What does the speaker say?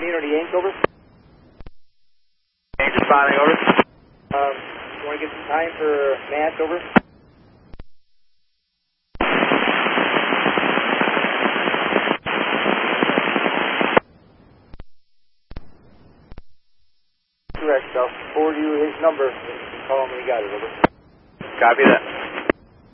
Nino to Yanks, over. Yanks responding, over. You want to get some time for Matt, over? Correct, I'll forward you his number. You can call him when you got it, over. Copy that.